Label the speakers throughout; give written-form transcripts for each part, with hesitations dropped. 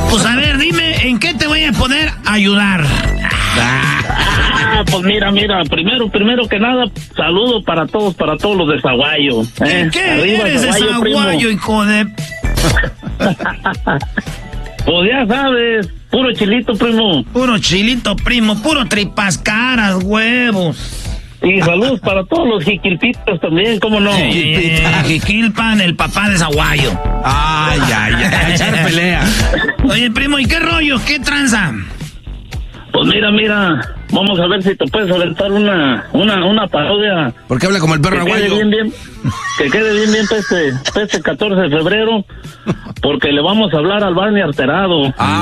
Speaker 1: Pues a ver, dime, ¿en qué te voy a poder ayudar?
Speaker 2: Pues mira, primero que nada, saludo para todos los de Zaguayo.
Speaker 1: ¿Qué
Speaker 2: Arriba,
Speaker 1: eres de Zaguayo, hijo de...?
Speaker 2: Pues ya sabes, puro chilito, primo.
Speaker 1: Puro chilito, primo, puro tripas caras, huevos.
Speaker 2: Y saludos para todos los jiquilpitos también, ¿cómo no?
Speaker 1: Jiquilpan, el papá de Zaguayo.
Speaker 3: Ay, echar pelea.
Speaker 1: Oye, primo, ¿y qué rollo? ¿Qué tranza?
Speaker 2: Pues mira, vamos a ver si te puedes aventar una parodia.
Speaker 3: ¿Por qué habla como el perro aguayo?
Speaker 2: Que quede bien para este 14 de febrero, porque le vamos a hablar al Barney Alterado.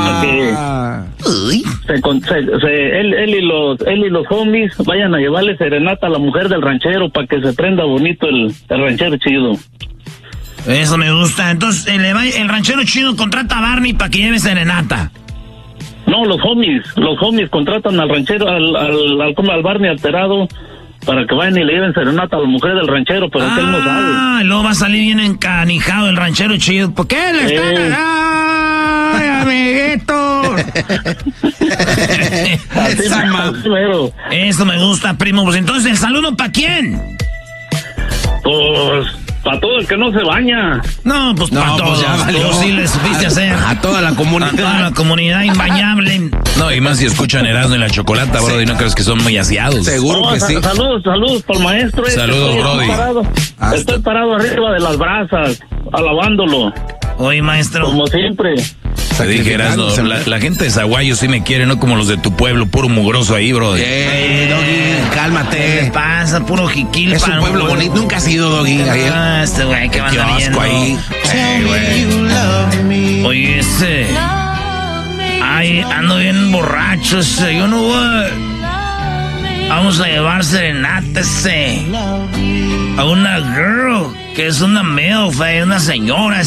Speaker 2: Él y los homies vayan a llevarle serenata a la mujer del ranchero para que se prenda bonito el ranchero chido.
Speaker 1: Eso me gusta. Entonces, el ranchero chido contrata a Barney para que lleve serenata.
Speaker 2: No, los homies contratan al ranchero, al Barney Alterado, para que vayan y le lleven serenata a la mujer del ranchero, pero que él no sabe.
Speaker 1: Ah, luego va a salir bien encanijado el ranchero chido. ¿Por qué le están? ¡Ay, amiguito! Eso me gusta, primo. Pues entonces, ¿el saludo para quién?
Speaker 2: Pues... para todo el que no se baña.
Speaker 1: No, pues para todos. Tú sí le supiste hacer.
Speaker 3: A toda la comunidad.
Speaker 1: A toda la comunidad imbañable.
Speaker 4: No, y más si escuchan Erasmo y la Chocolata, Brody, ¿no crees que son muy aseados?
Speaker 3: Seguro que sí.
Speaker 2: Saludos para el maestro.
Speaker 4: Saludos, Brody.
Speaker 2: Estoy parado arriba de las brasas, alabándolo.
Speaker 1: Oye, maestro.
Speaker 2: Como siempre.
Speaker 4: Te dije, Erasmo, la gente de Zaguayo sí me quiere, no como los de tu pueblo, puro mugroso ahí, Brody.
Speaker 3: Doggy, cálmate.
Speaker 1: ¿Qué le pasa? Puro jiquilpan.
Speaker 3: Es un pueblo bonito. Nunca has ido, Doggy.
Speaker 1: Este güey, ¿qué van a viendo?
Speaker 3: Ahí.
Speaker 1: Oye, ay, ando bien borracho yo no voy. Vamos a llevar serenata a una girl, que es una MILF, una señora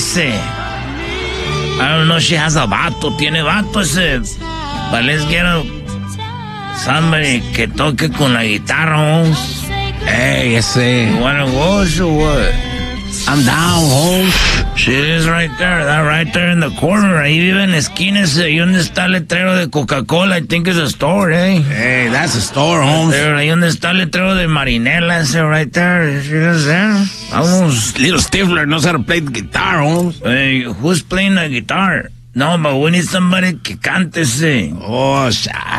Speaker 1: I don't know, she has a vato, tiene vato but let's get somebody que toque con la guitarra, Holmes.
Speaker 3: Hey,
Speaker 1: You wanna watch or what?
Speaker 3: I'm down, Holmes.
Speaker 1: She is right there in the corner. Ahí vive en la esquina ahí donde está el letrero de Coca-Cola. I think it's a store,
Speaker 3: Hey, that's a store, Holmes.
Speaker 1: Ahí donde está el letrero de Marinela, right there. She is there. Vamos.
Speaker 3: Little Stifler knows how to play the guitar, Holmes.
Speaker 1: Hey, who's playing the guitar? No, but we need somebody que cante,
Speaker 3: Oh,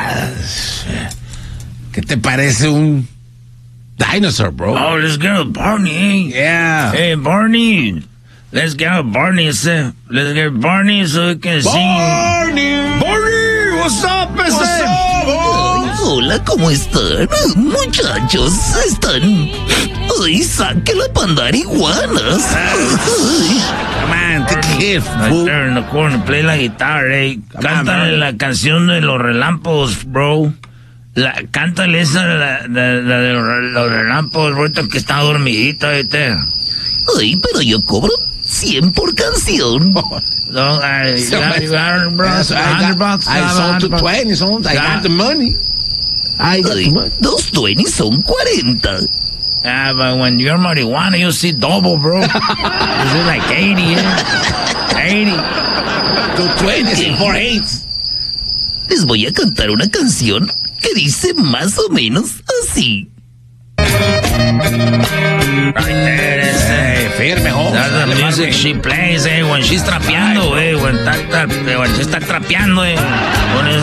Speaker 3: ¿qué te parece un dinosaur, bro?
Speaker 1: Oh, let's get a Barney,
Speaker 3: Yeah.
Speaker 1: Hey, Barney. Let's get a Barney, Let's get Barney so we can sing.
Speaker 3: Barney, what's up,
Speaker 5: Hola, ¿cómo están? Muchachos, Ay, saque la pandarihuanas.
Speaker 3: Man, take a hit,
Speaker 1: Right there in the corner, play la guitarra, Cántale la canción de los relámpagos, bro. Cántale esa de los relámpagos, ahorita que está dormidita, ¿viste?
Speaker 5: Ay, pero yo cobro 100 por canción.
Speaker 1: No, I got $100,
Speaker 3: I sold to 20, I got the money.
Speaker 5: Ay, 220 son 40.
Speaker 1: Yeah, but when you're marijuana, you see double, bro. It's like 80, 80.
Speaker 3: 220 and 4 8s.
Speaker 5: Les voy a cantar una canción que dice más o menos así.
Speaker 1: Right there,
Speaker 3: Hey, firme, Holmes.
Speaker 1: that's the music she plays, when she's trapeando, when she está trapeando,